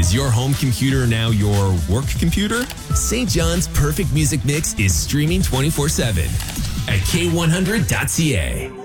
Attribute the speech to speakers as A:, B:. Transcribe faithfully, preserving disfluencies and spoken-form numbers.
A: Is your home computer now your work computer? Saint John's Perfect Music Mix is streaming twenty-four seven at K one hundred dot C A.